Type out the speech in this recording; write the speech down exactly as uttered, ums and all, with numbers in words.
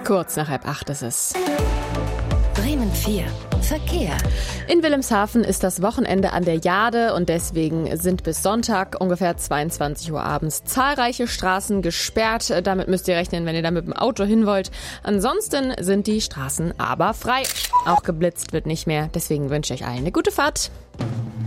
Kurz nach halb acht ist es. Bremen vier. Verkehr. In Wilhelmshaven ist das Wochenende an der Jade und deswegen sind bis Sonntag ungefähr zweiundzwanzig Uhr abends zahlreiche Straßen gesperrt. Damit müsst ihr rechnen, wenn ihr da mit dem Auto hin wollt. Ansonsten sind die Straßen aber frei. Auch geblitzt wird nicht mehr. Deswegen wünsche ich euch allen eine gute Fahrt.